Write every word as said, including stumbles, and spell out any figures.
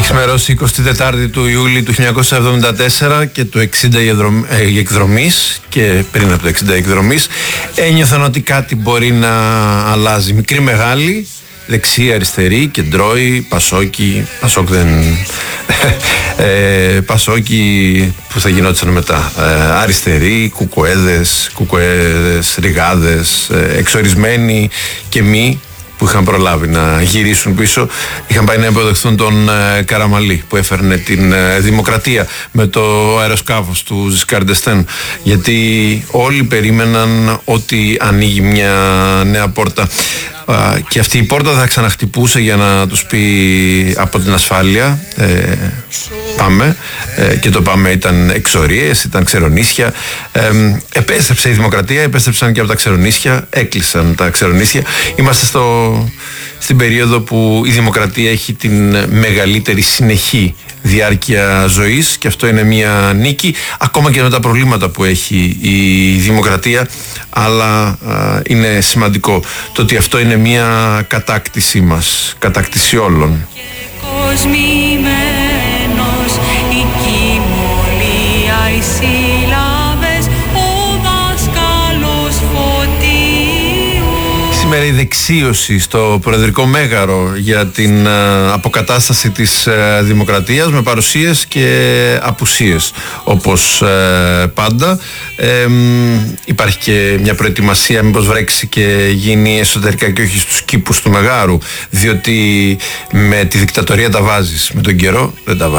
Ξημερώσει εικοστή τέταρτη του Ιούλη του χίλια εννιακόσια εβδομήντα τέσσερα και το εξήντα η εκδρομής, και πριν από το εξήντα η εκδρομής ένιωθαν ότι κάτι μπορεί να αλλάζει. Μικρή, μεγάλη, δεξί, αριστερή, κεντρώη, πασόκι, πασόκ δεν... ε, πασόκι που θα γινόταν μετά, ε, αριστεροί, κουκουέδες, κουκουέδες, ριγάδες, ε, εξορισμένοι και μη, που είχαν προλάβει να γυρίσουν πίσω, είχαν πάει να υποδεχθούν τον ε, Καραμαλή που έφερνε την ε, δημοκρατία με το αεροσκάφος του Ζισκάρ ντ'Εστέν, γιατί όλοι περίμεναν ότι ανοίγει μια νέα πόρτα, ε, και αυτή η πόρτα θα ξαναχτυπούσε για να τους πει από την ασφάλεια ε, πάμε, ε, και το πάμε ήταν εξορίες, ήταν ξερονίσια, ε, επέστρεψε η δημοκρατία, επέστρεψαν και από τα ξερονίσια, έκλεισαν τα ξερονίσια. Είμαστε στο στην περίοδο που η δημοκρατία έχει την μεγαλύτερη συνεχή διάρκεια ζωής, και αυτό είναι μια νίκη, ακόμα και με τα προβλήματα που έχει η δημοκρατία, αλλά α, είναι σημαντικό το ότι αυτό είναι μια κατάκτησή μας, κατάκτηση όλων. Σήμερα η δεξίωση στο προεδρικό μέγαρο για την uh, αποκατάσταση της uh, δημοκρατίας, με παρουσίες και απουσίες όπως uh, πάντα. Ε, υπάρχει και μια προετοιμασία μήπως βρέξει και γίνει εσωτερικά και όχι στους κήπους του Μεγάρου, διότι με τη δικτατορία τα βάζεις, με τον καιρό δεν τα βάζεις.